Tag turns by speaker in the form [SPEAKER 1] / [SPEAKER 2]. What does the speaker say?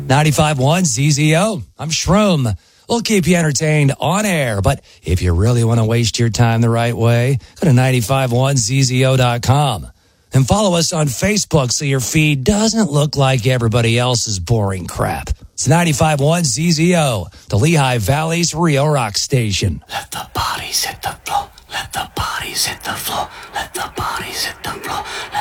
[SPEAKER 1] 95.1 ZZO. I'm Shroom. We'll keep you entertained on air, but if you really want to waste your time the right way, go to 951ZZO.com and follow us on Facebook so your feed doesn't look like everybody else's boring crap. It's 95.1 ZZO, the Lehigh Valley's real rock station.
[SPEAKER 2] Let the bodies hit the floor. Let the bodies hit the floor. Let the bodies hit the floor.